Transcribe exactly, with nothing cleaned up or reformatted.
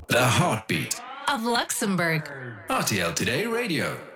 The heartbeat of Luxembourg. R T L Today Radio.